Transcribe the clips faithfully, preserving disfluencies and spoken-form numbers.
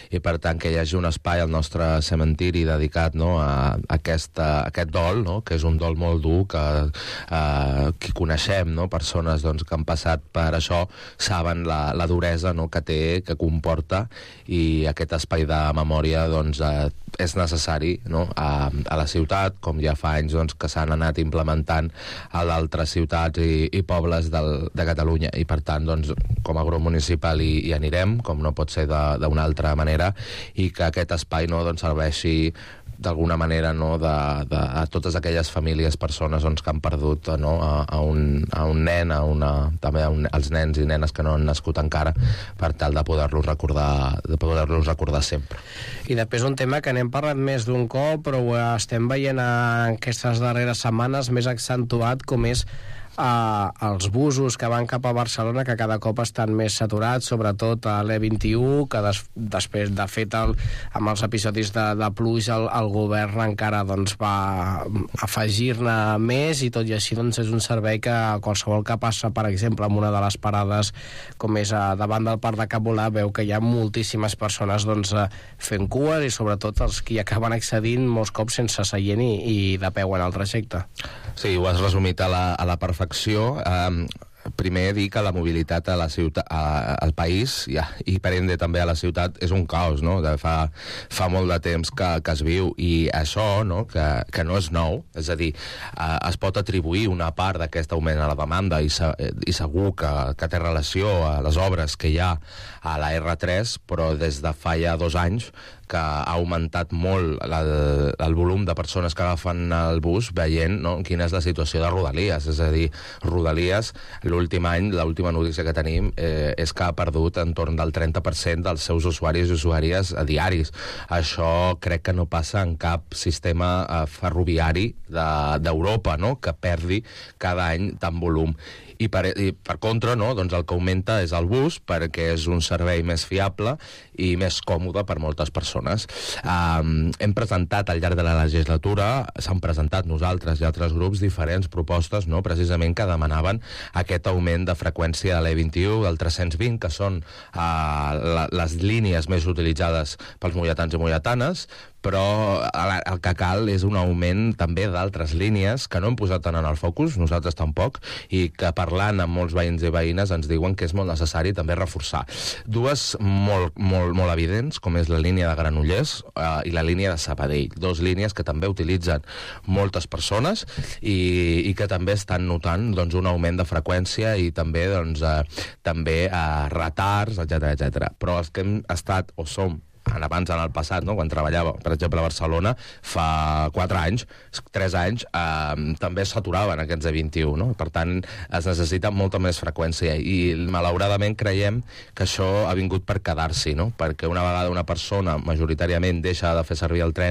i per tant que hi hagi un espai al nostre cementiri dedicat, no, a, a, aquesta, a aquest dol, no, que és un dol molt dur, que eh, qui coneixem, no, persones doncs, que han passat per això, saben la, la duresa, no, que té, que comporta, i aquest espai de memòria doncs, eh, és necessari, no, a, a la ciutat, com ja fa anys doncs, que s'han anat implementant a d'altres ciutats i, i pobles del, de Catalunya, i per tant doncs, com a grup municipal hi, hi anirem, com no pot ser d'una altra manera, i que aquest espai, no, doncs, serveixi d'alguna manera, no, de, de, a totes aquelles famílies, persones doncs, que han perdut, no, a, a, un, a un nen, a una, també a un, als nens i nenes que no han nascut encara, per tal de poder-los recordar, de poder-los recordar sempre. I després un tema que n'hem parlat més d'un cop, però ho estem veient en aquestes darreres setmanes més accentuat, com és Uh, els busos que van cap a Barcelona, que cada cop estan més saturats, sobretot a l'E vint-i-u, que des, després, de fet, el, amb els episodis de, de pluja, el, el govern encara doncs, va afegir-ne més, i tot i així doncs, és un servei que qualsevol que passa, per exemple, en una de les parades, com és a, davant del Parc de Can Volà, veu que hi ha moltíssimes persones doncs, fent cua, i sobretot els que hi acaben accedint molts cops sense seient i, i de peu en el trajecte. Sí, ho has resumit a la, a la perfecció. Um, primer dir que la mobilitat a la ciutat, a, al país, ja, i per ende també a la ciutat, és un caos, no? De fa, fa molt de temps que, que es viu, i això, no, que, que no és nou, és a dir, eh, es pot atribuir una part d'aquest augment a la demanda, i, se, i segur que, que té relació a les obres que hi ha a la erre tres, però des de fa ja dos anys que ha augmentat molt el, el volum de persones que agafen el bus, veient, no, quina és la situació de Rodalies. És a dir, Rodalies, l'últim any, l'última notícia que tenim eh, és que ha perdut entorn del trenta per cent dels seus usuaris i usuàries a diaris. Això crec que no passa en cap sistema eh, ferroviari d'Europa, no?, que perdi cada any tant volum. I per, i per contra, no, doncs el que augmenta és el bus, perquè és un servei més fiable i més còmode per moltes persones. Um, hem presentat al llarg de la legislatura, s'han presentat nosaltres i altres grups diferents propostes, no, precisament que demanaven aquest augment de freqüència de l'E vint-i-u, del tres-cents vint, que són uh, la, les línies més utilitzades pels molletans i molletanes, però el que cal és un augment també d'altres línies que no hem posat tant en el focus, nosaltres tampoc, i que parlant amb molts veïns i veïnes ens diuen que és molt necessari també reforçar. Dues molt, molt, molt evidents, com és la línia de Granollers eh, i la línia de Sabadell, dos línies que també utilitzen moltes persones i, i que també estan notant doncs, un augment de freqüència i també, doncs, eh, també eh, retards, etcètera, etcètera. Però els que hem estat o som en abans, en el passat, no? Quan treballava, per exemple, a Barcelona, fa quatre anys, tres anys, eh, també s'aturaven aquests E vint-i-u, no? Per tant, es necessita molta més freqüència, i malauradament creiem que això ha vingut per quedar-s'hi, no? Perquè una vegada una persona majoritàriament deixa de fer servir el tren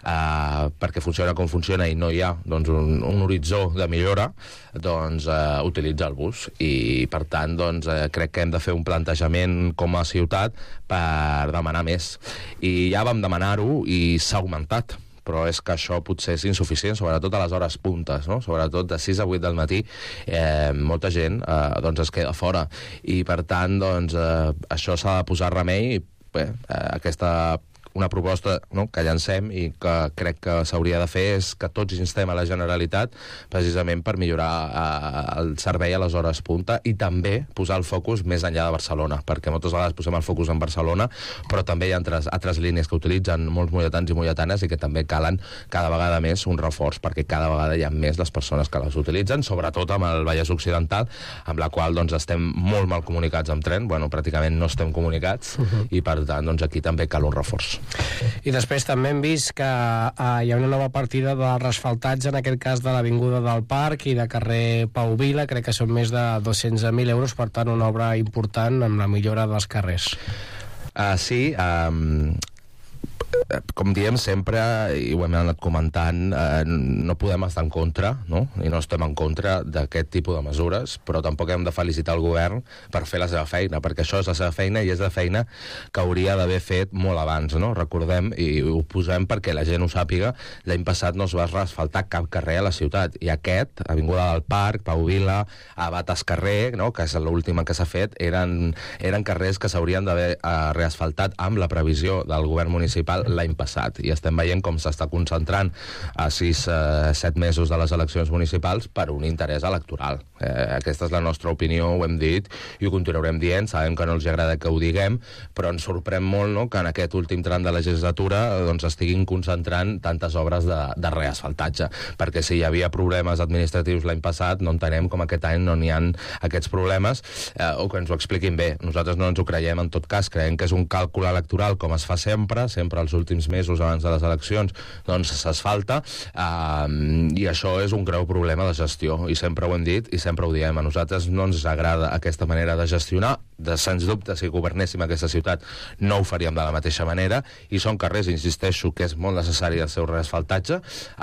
eh, perquè funciona com funciona i no hi ha doncs, un, un horitzó de millora, doncs eh, utilitza el bus, i per tant doncs, eh, crec que hem de fer un plantejament com a ciutat per demanar més. I ja vam demanar-ho i s'ha augmentat, però és que això potser és insuficient, sobretot a les hores puntes, no? Sobretot de sis a vuit del matí, eh, molta gent eh, doncs es queda fora, i per tant doncs, eh, això s'ha de posar remei. Bé, eh, aquesta una proposta, no?, que llancem i que crec que s'hauria de fer és que tots instem a la Generalitat precisament per millorar eh, el servei a les hores punta, i també posar el focus més enllà de Barcelona, perquè moltes vegades posem el focus en Barcelona, però també hi ha altres, altres línies que utilitzen molts molletans i molletanes i que també calen cada vegada més un reforç, perquè cada vegada hi ha més les persones que les utilitzen, sobretot amb el Vallès Occidental, amb la qual doncs, estem molt mal comunicats amb tren, bueno, pràcticament no estem comunicats, uh-huh. i per tant doncs, aquí també cal un reforç. I després també hem vist que eh, hi ha una nova partida de resfaltatge, en aquest cas de l'Avinguda del Parc i de carrer Pau Vila, crec que són més de dos-cents mil euros, per tant una obra important amb la millora dels carrers. Uh, sí, um, com diem sempre, i ho hem anat comentant, eh, no podem estar en contra, no? I no estem en contra d'aquest tipus de mesures, però tampoc hem de felicitar el govern per fer la seva feina, perquè això és la seva feina i és la feina que hauria d'haver fet molt abans, no? Recordem, i ho posem perquè la gent ho sàpiga, l'any passat no es va reasfaltar cap carrer a la ciutat, i aquest, Avinguda del Parc, Pau Vila, Abat Escarrer, no? Que és l'última que s'ha fet, eren, eren carrers que s'haurien d'haver eh, reasfaltat amb la previsió del govern municipal l'any passat, i estem veient com s'està concentrant a sis, eh, set mesos de les eleccions municipals per un interès electoral. Eh, aquesta és la nostra opinió, ho hem dit i ho continuarem dient, sabem que no els agrada que ho diguem, però ens sorprèn molt, no?, que en aquest últim tram de legislatura doncs, estiguin concentrant tantes obres de, de reasfaltatge, perquè si hi havia problemes administratius l'any passat, no entenem com aquest any no n'hi ha aquests problemes, eh, o que ens ho expliquin bé. Nosaltres no ens ho creiem, en tot cas, creiem que és un càlcul electoral com es fa sempre, sempre els últims mesos abans de les eleccions, doncs s'asfalta, eh, i això és un greu problema de gestió, i sempre ho hem dit i sempre ho diem. A nosaltres no ens agrada aquesta manera de gestionar, de, sens dubte, si governéssim aquesta ciutat no ho faríem de la mateixa manera, i són carrers, insisteixo, que és molt necessari el seu reasfaltatge,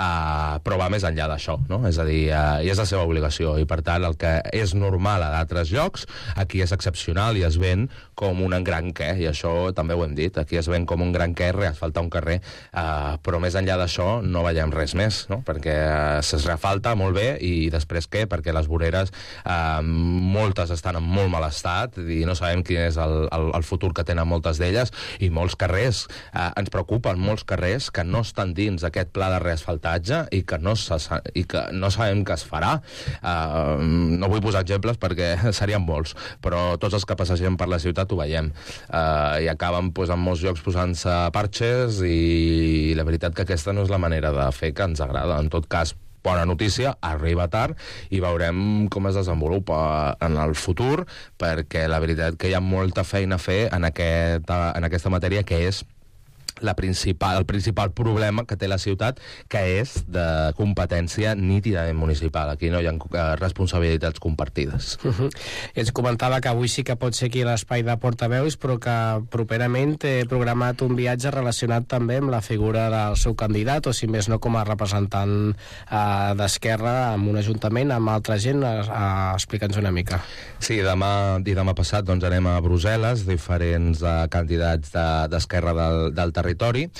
eh, però va més enllà d'això, no? És a dir, eh, i és la seva obligació, i per tant el que és normal a d'altres llocs, aquí és excepcional i es ven com un gran què, i això també ho hem dit, aquí es ven com un gran què reasfaltar un carrer, eh, però més enllà d'això no veiem res més, no? Perquè eh, es reasfalta molt bé, i després què? Perquè les voreres, eh, moltes estan en molt mal estat, i no sabem quin és el, el, el futur que tenen moltes d'elles, i molts carrers, eh, ens preocupen molts carrers que no estan dins d'aquest pla de reasfaltatge i que no, se, i que no sabem què es farà. Eh, no vull posar exemples perquè serien molts, però tots els que passegem per la ciutat ho veiem, eh, i acaben pues, en molts llocs posant-se parxes, i la veritat que aquesta no és la manera de fer que ens agrada. En tot cas, bona notícia, arriba tard, i veurem com es desenvolupa en el futur, perquè la veritat que hi ha molta feina a fer en, aquest, en aquesta matèria, que és la principal, el principal problema que té la ciutat, que és de competència nítidament municipal. Aquí no hi ha uh, responsabilitats compartides. Uh -huh. Ens comentava que avui sí que pot ser aquí l'espai de portaveus, però que properament té programat un viatge relacionat també amb la figura del seu candidat, o si més no com a representant uh, d'Esquerra en un ajuntament, amb altra gent. Uh, uh, Explica'ns una mica. Sí, demà i demà passat doncs, anem a Brussel·les, diferents uh, candidats d'Esquerra de, del, del territori,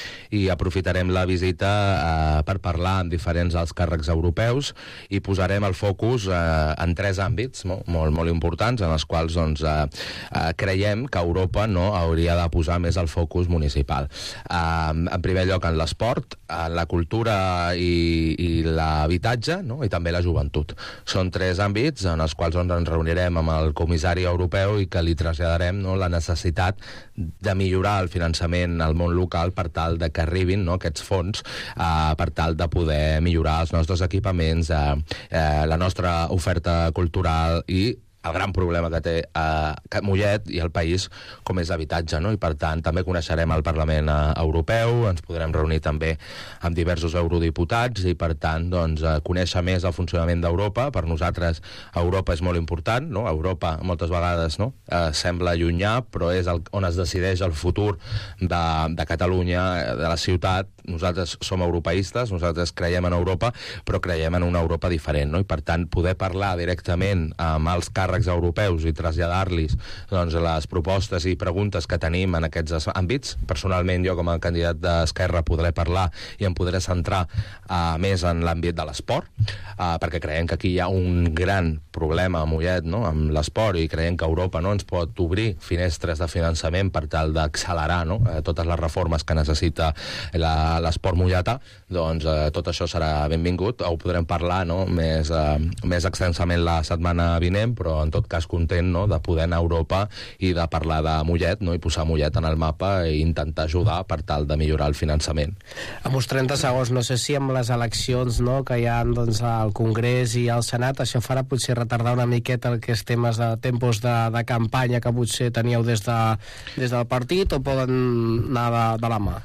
i aprofitarem la visita eh, per parlar amb diferents alts càrrecs europeus, i posarem el focus eh, en tres àmbits no? molt, molt importants, en els quals doncs, eh, eh, creiem que Europa no hauria de posar més el focus municipal. Eh, en primer lloc, en l'esport, en la cultura i, i l'habitatge, no? I també la joventut. Són tres àmbits en els quals doncs, ens reunirem amb el comissari europeu i que li traslladarem no? la necessitat de millorar el finançament al món local per tal de que arribin no, aquests fons eh, per tal de poder millorar els nostres equipaments, eh, eh, la nostra oferta cultural i el gran problema que té eh, Mollet i el país com és habitatge, no? I per tant també coneixerem el Parlament eh, Europeu, ens podrem reunir també amb diversos eurodiputats i per tant doncs, eh, conèixer més el funcionament d'Europa. Per nosaltres Europa és molt important, no? Europa moltes vegades no? eh, sembla llunyà, però és el, on es decideix el futur de, de Catalunya, de la ciutat. Nosaltres som europeistes, nosaltres creiem en Europa, però creiem en una Europa diferent, no? I per tant poder parlar directament amb els càrrecs europeus i traslladar-los doncs, les propostes i preguntes que tenim en aquests àmbits. Personalment, jo com a candidat d'Esquerra podré parlar i em podré centrar uh, més en l'àmbit de l'esport, uh, perquè creiem que aquí hi ha un gran problema a Mollet no? amb l'esport, i creiem que Europa no ens pot obrir finestres de finançament per tal d'accelerar no? uh, totes les reformes que necessita l'esport molletà. Doncs uh, tot això serà benvingut, ho podrem parlar no? més, uh, més extensament la setmana vinent, però en tot cas content no? de poder anar a Europa i de parlar de Mollet no? i posar Mollet en el mapa i intentar ajudar per tal de millorar el finançament. Amb uns trenta segons, no sé si amb les eleccions no? que hi ha doncs, al Congrés i al Senat, això farà potser retardar una miqueta el que és temes de tempos de, de campanya que potser teníeu des, de, des del partit, o poden anar de, de la mà?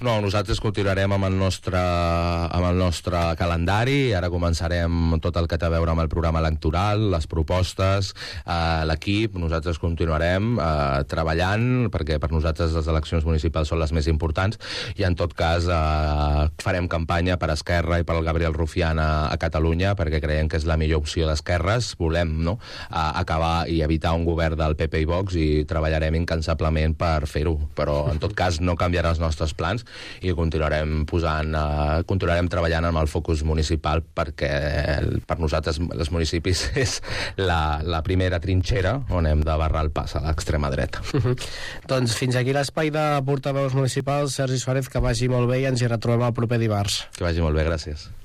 No, nosaltres continuarem amb el nostre, amb el nostre calendari. Ara començarem tot el que té a veure amb el programa electoral, les propostes, eh, l'equip. Nosaltres continuarem eh, treballant, perquè per nosaltres les eleccions municipals són les més importants, i en tot cas eh, farem campanya per Esquerra i per el Gabriel Rufián a, a Catalunya, perquè creiem que és la millor opció d'esquerres. Volem, no?, a, acabar i evitar un govern del P P i Vox, i treballarem incansablement per fer-ho. Però, en tot cas, no canviarà els nostres plans i continuarem posant, uh, continuarem treballant amb el focus municipal, perquè per nosaltres els municipis és la, la primera trinxera on hem de barrar el pas a l'extrema dreta. Doncs fins aquí l'espai de portaveus municipals. Sergi Suárez, que vagi molt bé i ens hi retrobem el proper dimarts. Que vagi molt bé, gràcies.